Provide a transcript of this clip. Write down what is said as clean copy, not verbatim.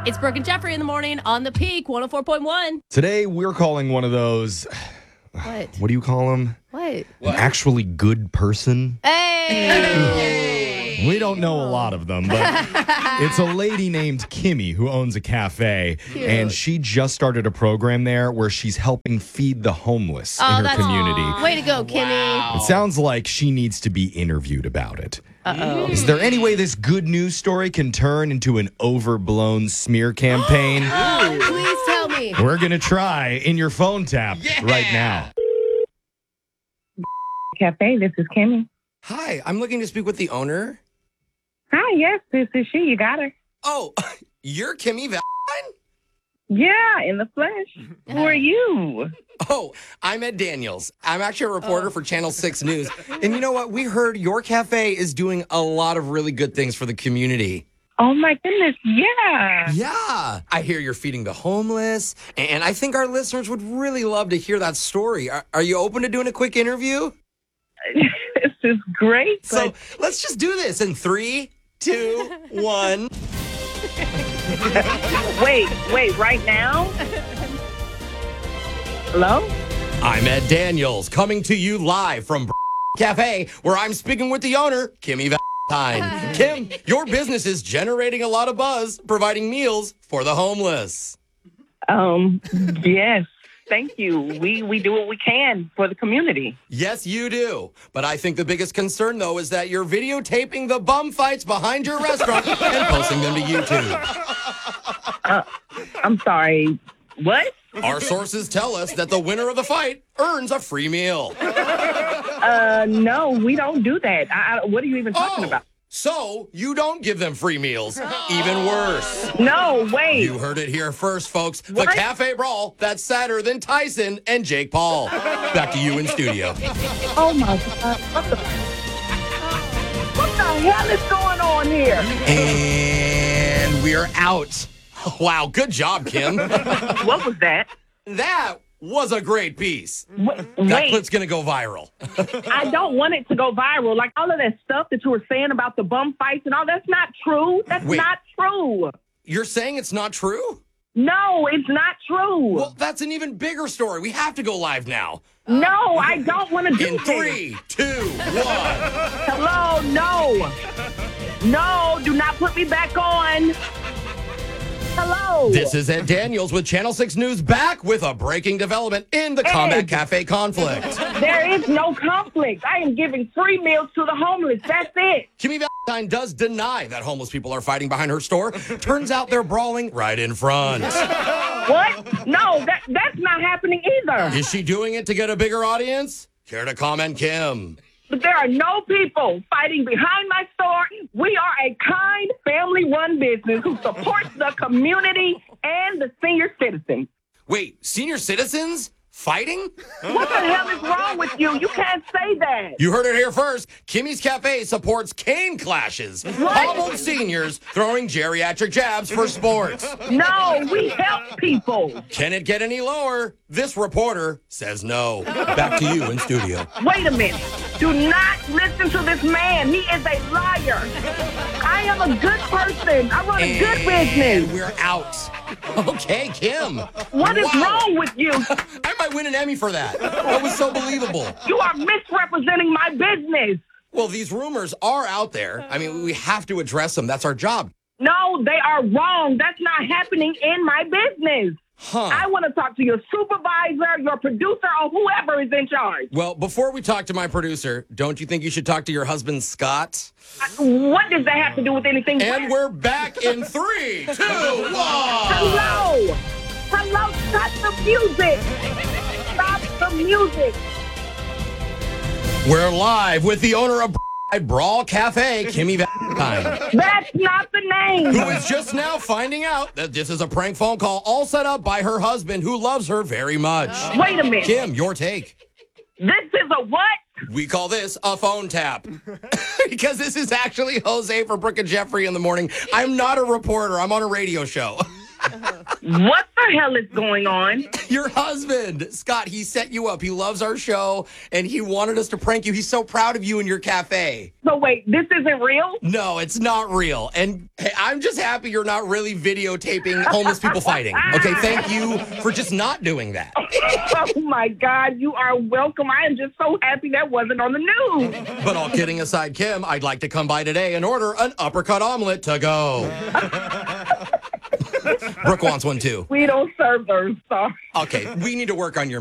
It's Brooke and Jeffrey in the morning on the Peak 104.1. Today, we're calling one of those, What? what do you call them? What? An actually good person. Hey! We don't know a lot of them, but it's a lady named Kimmy who owns a cafe, and she just started a program there where she's helping feed the homeless in her community. Way to go, Kimmy. It sounds like she needs to be interviewed about it. Uh-oh. Is there any way this good news story can turn into an overblown smear campaign? Please tell me. We're going to try in your phone tap right now. Cafe, this is Kimmy. Hi, I'm looking to speak with the owner. Hi, yes, this is she. You got her. Oh, you're Kimmy Valentine? Yeah, in the flesh. Who are you? Oh, I'm Ed Daniels. I'm actually a reporter for Channel 6 News. And you know what? We heard your cafe is doing a lot of really good things for the community. Oh, my goodness, yeah. Yeah. I hear you're feeding the homeless, and I think our listeners would really love to hear that story. Are you open to doing a quick interview? This is great. So let's just do this in 3, 2, 1. Wait, right now? Hello? I'm Ed Daniels, coming to you live from Cafe, where I'm speaking with the owner, Kimmy Valentine. Kim, your business is generating a lot of buzz, providing meals for the homeless. Yes. Thank you. We do what we can for the community. Yes, you do. But I think the biggest concern, though, is that you're videotaping the bum fights behind your restaurant and posting them to YouTube. I'm sorry. What? Our sources tell us that the winner of the fight earns a free meal. No, we don't do that. What are you even talking about? So you don't give them free meals. Even worse. No, wait. You heard it here first, folks. The What? Cafe Brawl that's sadder than Tyson and Jake Paul. Back to you in studio. Oh, my God. What the hell is going on here? And we're out. Wow, good job, Kim. What was that? That was a great piece. That Wait. clip's going to go viral. I don't want it to go viral. Like all of that stuff that you were saying about the bum fights and all, that's not true. That's Wait. not true. You're saying it's not true? No, it's not true. Well, that's an even bigger story. We have to go live now. No, I don't want to do In this. 3, 2, 1. Hello, no. No, do not put me back on. Hello. This is Ed Daniels with Channel 6 News back with a breaking development in the Combat Cafe conflict. There is no conflict. I am giving free meals to the homeless. That's it. Kimmy Valentine does deny that homeless people are fighting behind her store. Turns out they're brawling right in front. What? No, that's not happening either. Is she doing it to get a bigger audience? Care to comment, Kim? But there are no people fighting behind my store. We are a kind, family-run business who supports the community and the senior citizens. Wait, senior citizens fighting? What the hell is wrong with you? You can't say that. You heard it here first. Kimmy's Cafe supports cane clashes. Hobbled seniors throwing geriatric jabs for sports. No, we help people. Can it get any lower? This reporter says no. Back to you in studio. Wait a minute. Do not listen to this man. He is a liar. I am a good person. I run a good And business. we're out. Okay, Kim. What is Wow. wrong with you? I might win an Emmy for that. That was so believable. You are misrepresenting my business. Well, these rumors are out there. I mean, we have to address them. That's our job. No, they are wrong. That's not happening in my business. I want to talk to your supervisor, your producer, or whoever is in charge. Well, before we talk to my producer, don't you think you should talk to your husband, Scott? What does that have to do with anything? And we're back in 3, 2, 1. Hello. Hello. Stop the music. Stop the music. We're live with the owner of Brawl Cafe, Kimmy Valentine, That's not the name. who is just now finding out that this is a prank phone call all set up by her husband, who loves her very much. Wait a minute. Kim, your take. This is a what? We call this a phone tap. Because this is actually Jose for Brooke and Jeffrey in the morning. I'm not a reporter. I'm on a radio show. What the hell is going on? Your husband, Scott, he set you up. He loves our show, and he wanted us to prank you. He's so proud of you and your cafe. So wait, this isn't real? No, it's not real. And hey, I'm just happy you're not really videotaping homeless people fighting. Okay, thank you for just not doing that. Oh my God, you are welcome. I am just so happy that wasn't on the news. But all kidding aside, Kim, I'd like to come by today and order an uppercut omelet to go. Brooke wants one too. We don't serve those. Sorry. Okay, we need to work on your